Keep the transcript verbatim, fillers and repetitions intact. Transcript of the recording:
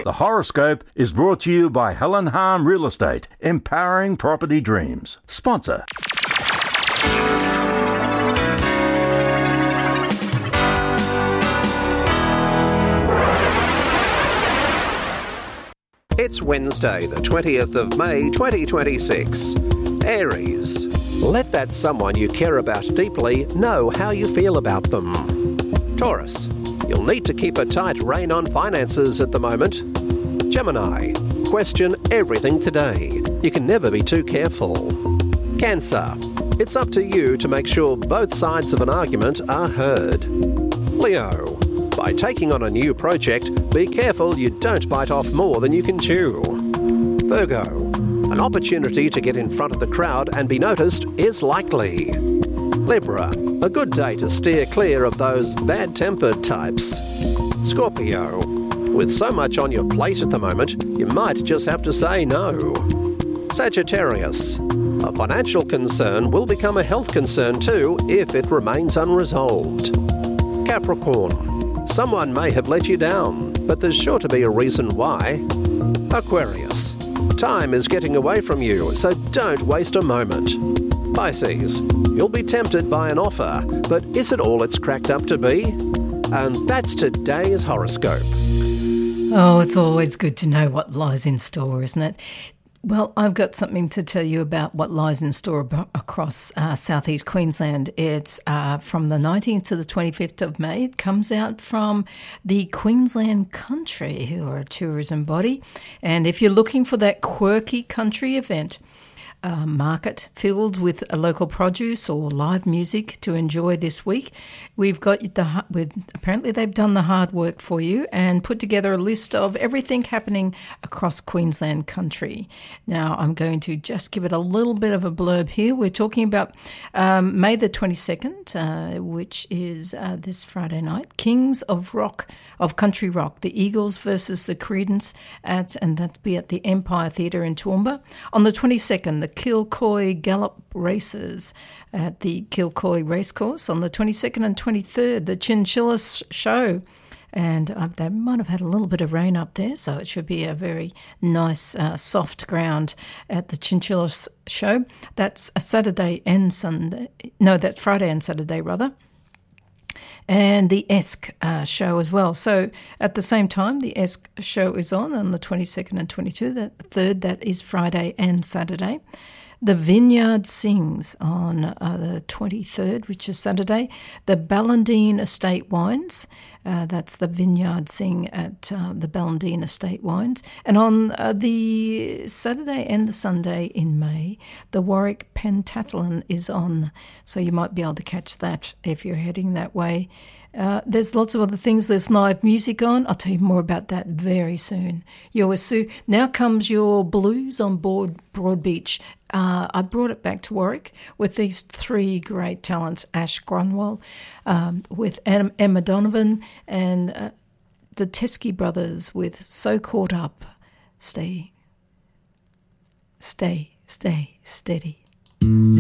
The horoscope is brought to you by Helen Harm Real Estate, empowering property dreams. Sponsor. It's Wednesday, the twentieth of May, twenty twenty-six. Aries. Let that someone you care about deeply know how you feel about them. Taurus. You'll need to keep a tight rein on finances at the moment. Gemini. Question everything today. You can never be too careful. Cancer. It's up to you to make sure both sides of an argument are heard. Leo. By taking on a new project, be careful you don't bite off more than you can chew. Virgo. An opportunity to get in front of the crowd and be noticed is likely. Libra. A good day to steer clear of those bad-tempered types. Scorpio. With so much on your plate at the moment, you might just have to say no. Sagittarius. A financial concern will become a health concern too if it remains unresolved. Capricorn. Someone may have let you down, but there's sure to be a reason why. Aquarius. Time is getting away from you, so don't waste a moment. Pisces. You'll be tempted by an offer, but is it all it's cracked up to be? And that's today's horoscope. Oh, it's always good to know what lies in store, isn't it? Well, I've got something to tell you about what lies in store ab- across uh, southeast Queensland. It's uh, from the nineteenth to the twenty-fifth of May. It comes out from the Queensland Country, who are a tourism body. And if you're looking for that quirky country event, Uh, market filled with a local produce or live music to enjoy this week, we've got the we've, apparently they've done the hard work for you and put together a list of everything happening across Queensland Country. Now I'm going to just give it a little bit of a blurb here. We're talking about um, May the twenty-second, uh, which is uh, this Friday night. Kings of Rock, of Country Rock, the Eagles versus the Creedence, at and that'll be at the Empire Theatre in Toowoomba. On the twenty-second, the Kilcoy Gallop Races at the Kilcoy Racecourse. On the twenty-second and twenty-third, the Chinchilla Show. And uh, they might have had a little bit of rain up there, so it should be a very nice, uh, soft ground at the Chinchilla Show. That's a Saturday and Sunday. No, that's Friday and Saturday, rather. And the Esk uh, show as well. So at the same time, the Esk show is on on the twenty-second and twenty-third. The third, that is Friday and Saturday. The Vineyard Sings on uh, the twenty-third, which is Saturday. The Ballandine Estate Wines, uh, that's the Vineyard Sing at uh, the Ballandine Estate Wines. And on uh, the Saturday and the Sunday in May, the Warwick Pentathlon is on. So you might be able to catch that if you're heading that way. Uh, there's lots of other things. There's live music on. I'll tell you more about that very soon. Yoasu. Now comes your blues on board Broadbeach. Uh, I brought it back to Warwick with these three great talents, Ash Grunwald, um, with Emma Donovan, and uh, the Teskey Brothers with So Caught Up. Stay, stay, stay steady.